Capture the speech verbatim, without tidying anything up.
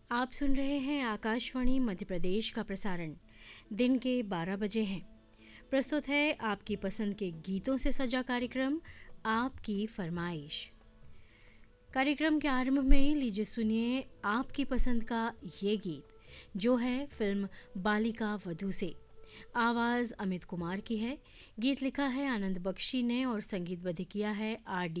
आप सुन रहे हैं आकाशवाणी मध्य प्रदेश का प्रसारण दिन के बारह बजे हैं। प्रस्तुत है आपकी पसंद के गीतों से सजा कार्यक्रम आपकी फरमाइश। कार्यक्रम के आरंभ में लीजिए सुनिए आपकी पसंद का ये गीत जो है फिल्म बालिका वधू से। आवाज़ अमित कुमार की है। गीत लिखा है आनंद बख्शी ने और संगीतबद्ध किया है आर डी